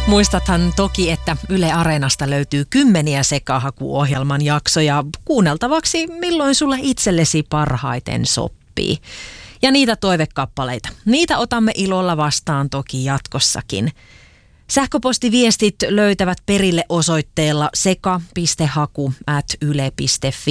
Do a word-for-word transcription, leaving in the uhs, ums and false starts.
Muistathan toki, että Yle Areenasta löytyy kymmeniä Sekahaku-ohjelman jaksoja kuunneltavaksi, milloin sulle itsellesi parhaiten sopii. Ja niitä toivekappaleita, niitä otamme ilolla vastaan toki jatkossakin. Sähköpostiviestit löytävät perille osoitteella seka piste haku ät yle piste fi.